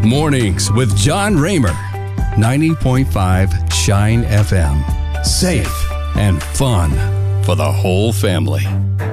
Mornings with John Raymer. 90.5 Shine FM. Safe and fun for the whole family.